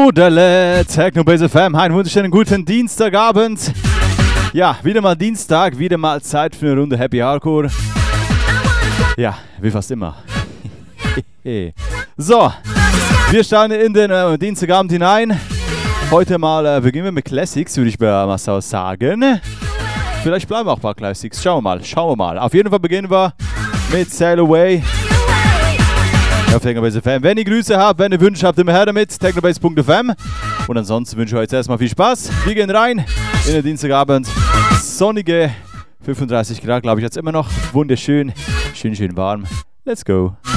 Jodele, Technobase FM, einen wunderschönen guten Dienstagabend. Ja, wieder mal Dienstag, wieder mal Zeit für eine Runde Happy Hardcore. Ja, wie fast immer. So, wir starten in den Dienstagabend hinein. Heute mal beginnen wir mit Classics, würde ich mal so sagen. Vielleicht bleiben auch ein paar Classics, schauen wir mal. Auf jeden Fall beginnen wir mit Sail Away. Auf Technobase FM. Wenn ihr Grüße habt, wenn ihr Wünsche habt, immer her damit. Technobase.fm. Und ansonsten wünsche ich euch jetzt erstmal viel Spaß. Wir gehen rein in den Dienstagabend. Sonnige 35 Grad, glaube ich, jetzt immer noch. Wunderschön. Schön warm. Let's go.